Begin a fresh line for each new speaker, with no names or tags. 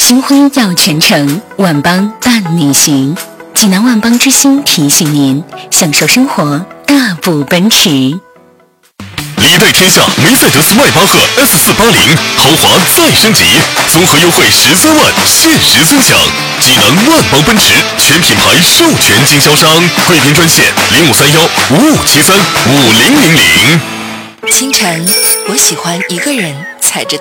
新婚要全程，万邦伴你行。济南万邦之星提醒您，享受生活，大步奔驰。
礼对天下梅赛德斯迈巴赫 S480豪华再升级，综合优惠13万，限时尊享。济南万邦奔驰全品牌授权经销商，贵宾专线053155735000。
清晨，我喜欢一个人踩着